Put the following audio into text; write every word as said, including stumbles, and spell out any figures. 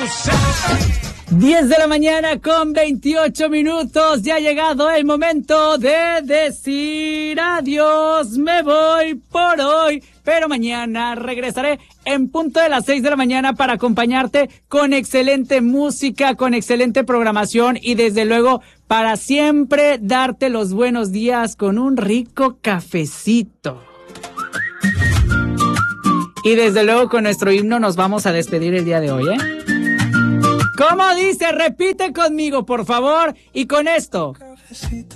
diez de la mañana con veintiocho minutos. Ya ha llegado el momento de decir adiós. Me voy por hoy, pero mañana regresaré en punto de las seis de la mañana para acompañarte con excelente música, con excelente programación y desde luego para siempre darte los buenos días con un rico cafecito. Y desde luego con nuestro himno nos vamos a despedir el día de hoy, ¿eh? ¿Cómo dice? Repite conmigo, por favor. Y con esto.